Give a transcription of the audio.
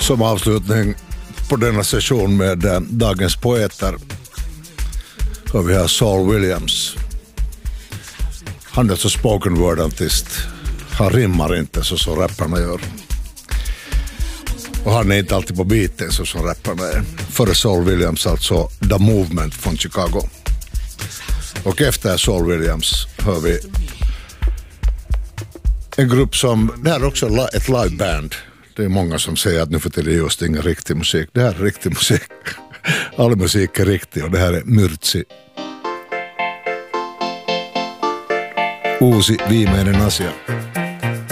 som avslutning på denna session med dagens poeter. Och vi har Saul Williams. Han är alltså spoken word artist. Han rimmar inte så som rapparna gör. Och han är inte alltid på beaten så som rapparna är. Före Saul Williams alltså The Movement från Chicago. Och efter Saul Williams hör vi en grupp som, det här är också ett liveband. Det är många som säger att nu för tiden just ingen riktig musik. Det här är riktig musik. All musik är riktig och det här är Myrtsi. Uusi viimeinen asia.